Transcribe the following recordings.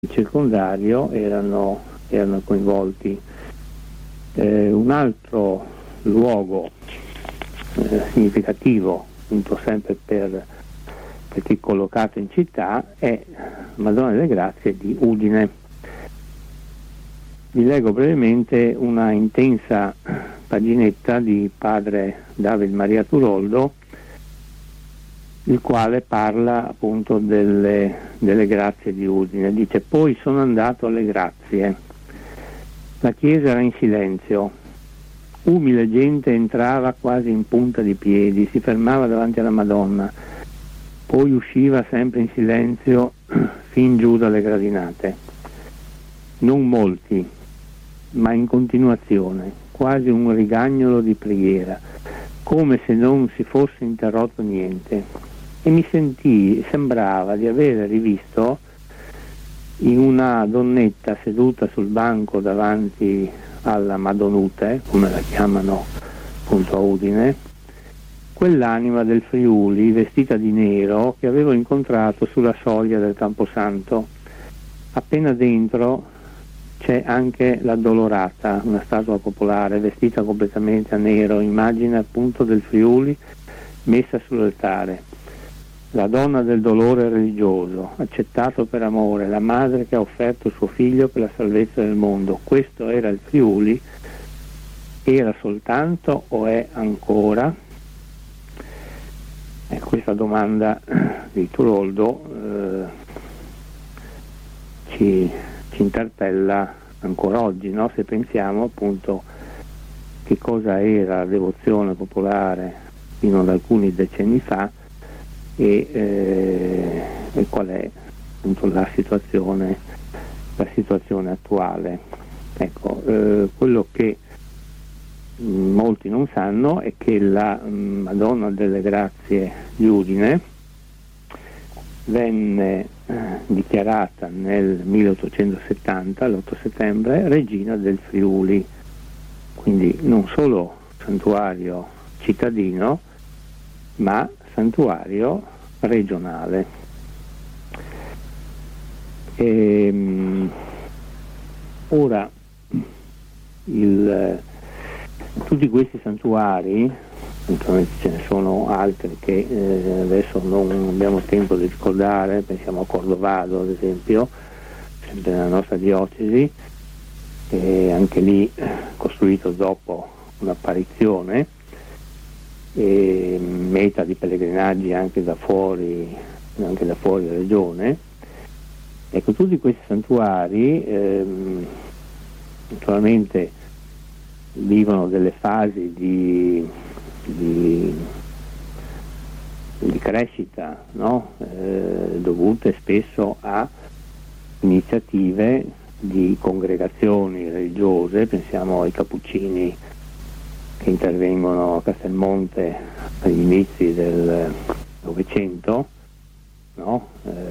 circondario erano coinvolti. Un altro luogo significativo, appunto sempre perché collocato in città, è Madonna delle Grazie di Udine. Vi leggo brevemente una intensa paginetta di padre David Maria Turoldo, il quale parla appunto delle grazie di Udine. Dice: poi sono andato alle grazie. La chiesa era in silenzio. Umile gente entrava quasi in punta di piedi, si fermava davanti alla Madonna, poi usciva sempre in silenzio fin giù dalle gradinate. Non molti, ma in continuazione, quasi un rigagnolo di preghiera, come se non si fosse interrotto niente. E mi sembrava di aver rivisto in una donnetta seduta sul banco davanti alla Madonute, come la chiamano appunto a Udine, quell'anima del Friuli vestita di nero che avevo incontrato sulla soglia del Camposanto. Appena dentro c'è anche la Dolorata, una statua popolare vestita completamente a nero, immagine appunto del Friuli messa sull'altare. La donna del dolore religioso, accettato per amore, la madre che ha offerto suo figlio per la salvezza del mondo. Questo era il Friuli? Era soltanto o è ancora? E questa domanda di Turoldo ci interpella ancora oggi, no? Se pensiamo appunto che cosa era la devozione popolare fino ad alcuni decenni fa e qual è appunto la situazione attuale. Ecco, quello che molti non sanno è che la Madonna delle Grazie di Udine venne dichiarata nel 1870, l'8 settembre, regina del Friuli, quindi non solo santuario cittadino, ma santuario regionale. Ora tutti questi santuari, naturalmente ce ne sono altri che adesso non abbiamo tempo di ricordare, pensiamo a Cordovado ad esempio, sempre nella nostra diocesi, anche lì costruito dopo un'apparizione, e meta di pellegrinaggi anche da fuori regione. Ecco, tutti questi santuari naturalmente vivono delle fasi di crescita, no? Dovute spesso a iniziative di congregazioni religiose. Pensiamo ai Cappuccini che intervengono a Castelmonte agli inizi del Novecento, no?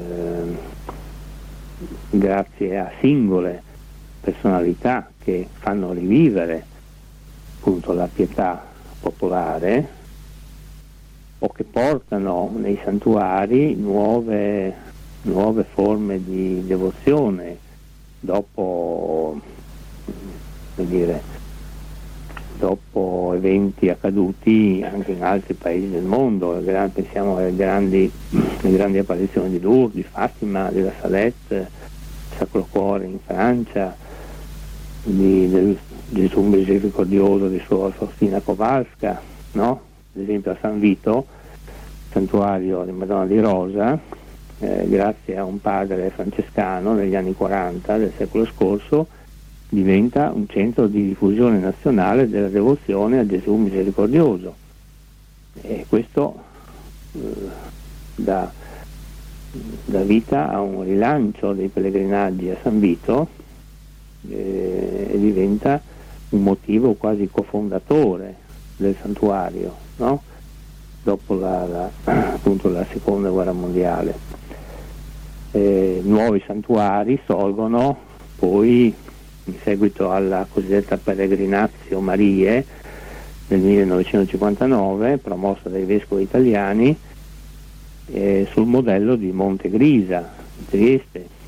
Grazie a singole personalità che fanno rivivere appunto la pietà popolare, o che portano nei santuari nuove forme di devozione dopo eventi accaduti anche in altri paesi del mondo. Pensiamo alle grandi apparizioni di Lourdes, di Fatima, della Salette, Sacro Cuore in Francia, del Gesù misericordioso di Suor Faustina Kowalska, no? Ad esempio a San Vito, santuario di Madonna di Rosa, grazie a un padre francescano negli anni 40 del secolo scorso, diventa un centro di diffusione nazionale della devozione a Gesù misericordioso, e questo dà vita a un rilancio dei pellegrinaggi a San Vito, e diventa un motivo quasi cofondatore del santuario, no? Dopo appunto la seconda guerra mondiale. Nuovi santuari sorgono poi in seguito alla cosiddetta Peregrinatio Mariae del 1959, promossa dai vescovi italiani, sul modello di Monte Grisa di Trieste,